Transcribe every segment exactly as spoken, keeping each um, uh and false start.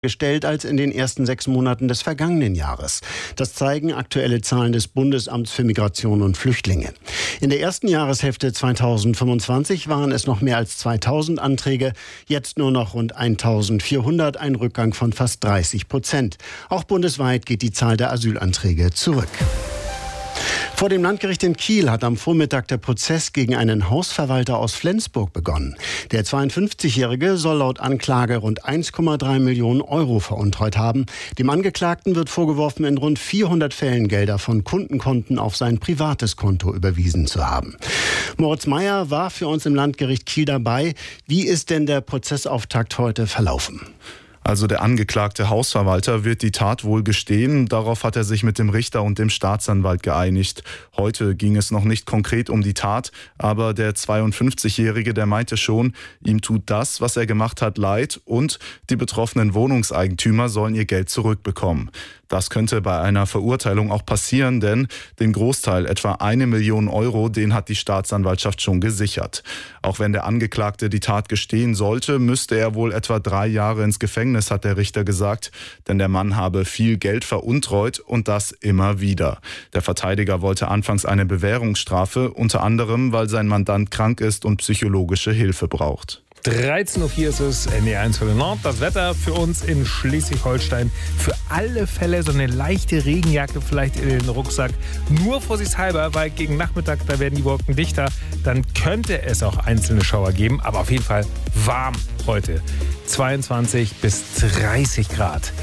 gestellt als in den ersten sechs Monaten des vergangenen Jahres. Das zeigen aktuelle Zahlen des Bundesamts für Migration und Flüchtlinge. In der ersten Jahreshälfte zweitausendfünfundzwanzig waren es noch mehr als zweitausend Anträge, jetzt nur noch rund eintausendvierhundert, ein Rückgang von fast dreißig Prozent. Auch bundesweit geht die Zahl der Asylanträge zurück. Vor dem Landgericht in Kiel hat am Vormittag der Prozess gegen einen Hausverwalter aus Flensburg begonnen. Der zweiundfünfzigjährige soll laut Anklage rund eins Komma drei Millionen Euro veruntreut haben. Dem Angeklagten wird vorgeworfen, in rund vierhundert Fällen Gelder von Kundenkonten auf sein privates Konto überwiesen zu haben. Moritz Meyer war für uns im Landgericht Kiel dabei. Wie ist denn der Prozessauftakt heute verlaufen? Also der angeklagte Hausverwalter wird die Tat wohl gestehen. Darauf hat er sich mit dem Richter und dem Staatsanwalt geeinigt. Heute ging es noch nicht konkret um die Tat, aber der zweiundfünfzigjährige, der meinte schon, ihm tut das, was er gemacht hat, leid und die betroffenen Wohnungseigentümer sollen ihr Geld zurückbekommen. Das könnte bei einer Verurteilung auch passieren, denn den Großteil, etwa eine Million Euro, den hat die Staatsanwaltschaft schon gesichert. Auch wenn der Angeklagte die Tat gestehen sollte, müsste er wohl etwa drei Jahre ins Gefängnis, hat der Richter gesagt, denn der Mann habe viel Geld veruntreut und das immer wieder. Der Verteidiger wollte anfangs eine Bewährungsstrafe, unter anderem, weil sein Mandant krank ist und psychologische Hilfe braucht. dreizehn Uhr vier ist es, N D R eins Welle Nord. Das Wetter für uns in Schleswig-Holstein. Für alle Fälle so eine leichte Regenjacke vielleicht in den Rucksack. Nur vorsichtshalber, weil gegen Nachmittag, da werden die Wolken dichter. Dann könnte es auch einzelne Schauer geben. Aber auf jeden Fall warm heute. zweiundzwanzig bis dreißig Grad.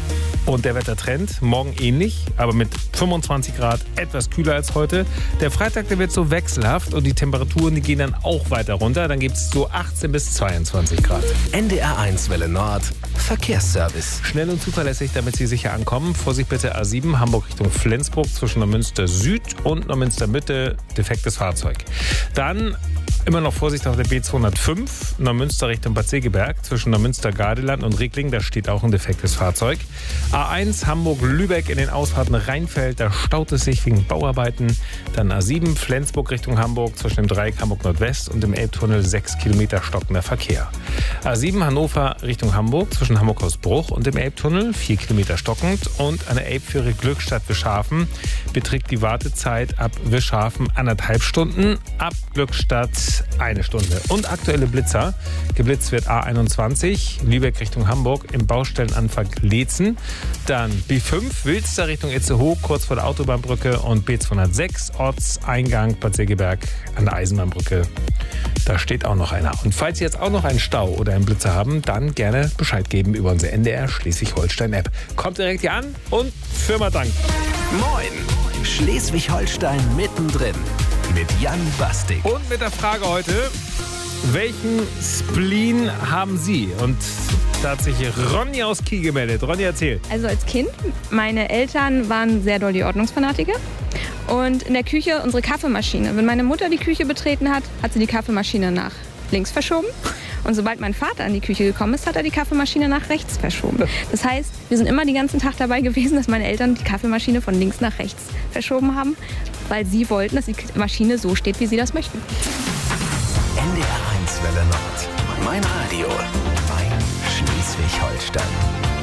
Und der Wettertrend, morgen ähnlich, aber mit fünfundzwanzig Grad etwas kühler als heute. Der Freitag, der wird so wechselhaft und die Temperaturen, die gehen dann auch weiter runter. Dann gibt es so achtzehn bis zweiundzwanzig Grad. N D R eins Welle Nord, Verkehrsservice. Schnell und zuverlässig, damit Sie sicher ankommen. Vorsicht bitte A sieben, Hamburg Richtung Flensburg zwischen Neumünster Süd und Neumünster Mitte, defektes Fahrzeug. Dann immer noch Vorsicht auf der B zweihundertfünf, Neumünster Richtung Bad Segeberg, zwischen Neumünster-Gardeland und Rickling, da steht auch ein defektes Fahrzeug. A eins Hamburg-Lübeck in den Ausfahrten Rheinfeld, da staut es sich wegen Bauarbeiten. Dann A sieben Flensburg Richtung Hamburg, zwischen dem Dreieck Hamburg-Nordwest und dem Elbtunnel sechs Kilometer stockender Verkehr. A sieben Hannover Richtung Hamburg, zwischen Hamburg-Hausbruch und dem Elbtunnel, vier Kilometer stockend. Und an der Elbfähre Glückstadt-Wischhafen beträgt die Wartezeit ab Wischhafen anderthalb Stunden, ab Glückstadt eine Stunde. Und aktuelle Blitzer. Geblitzt wird A einundzwanzig, Lübeck Richtung Hamburg, im Baustellenanfang Leetzen. Dann B fünf, Wilster Richtung Itzehoe, kurz vor der Autobahnbrücke. Und B zweihundertsechs, Ortseingang Bad Segeberg an der Eisenbahnbrücke. Da steht auch noch einer. Und falls Sie jetzt auch noch einen Stau oder einen Blitzer haben, dann gerne Bescheid geben über unsere N D R Schleswig-Holstein-App. Kommt direkt hier an und Firma Dank. Moin, Schleswig-Holstein mittendrin. Mit Jan Bastik. Und mit der Frage heute, welchen Spleen haben Sie? Und da hat sich Ronny aus Kiel gemeldet. Ronny, erzähl. Also als Kind, meine Eltern waren sehr doll die Ordnungsfanatiker. Und in der Küche unsere Kaffeemaschine. Wenn meine Mutter die Küche betreten hat, hat sie die Kaffeemaschine nach links verschoben. Und sobald mein Vater in die Küche gekommen ist, hat er die Kaffeemaschine nach rechts verschoben. Das heißt, wir sind immer den ganzen Tag dabei gewesen, dass meine Eltern die Kaffeemaschine von links nach rechts verschoben haben, weil sie wollten, dass die Maschine so steht, wie sie das möchten. N D R eins Welle Nord. Mein Radio. Mein Schleswig-Holstein.